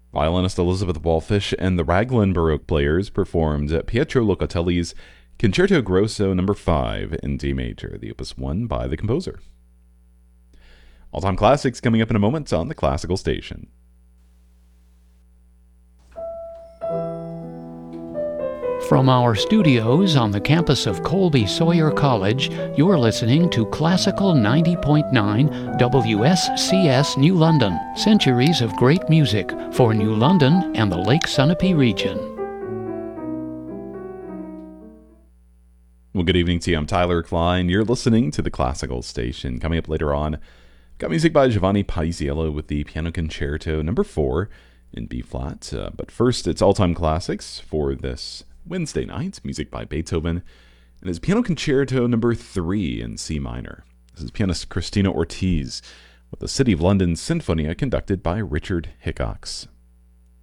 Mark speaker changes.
Speaker 1: Violinist Elizabeth Wallfish and the Raglan Baroque Players performed Pietro Locatelli's Concerto Grosso No. 5 in D major, the opus 1 by the composer. All-time classics coming up in a moment on the Classical Station.
Speaker 2: From our studios on the campus of Colby Sawyer College, you're listening to Classical 90.9 WSCS New London. Centuries of great music for New London and the Lake Sunapee region.
Speaker 1: Well, good evening to you. I'm Tyler Klein. You're listening to the Classical Station. Coming up later on, got music by Giovanni Paisiello with the Piano Concerto No. 4 in B-flat. But first, it's all-time classics for this Wednesday night, music by Beethoven, and his Piano Concerto No. 3 in C minor. This is pianist Christina Ortiz with the City of London Sinfonia conducted by Richard Hickox.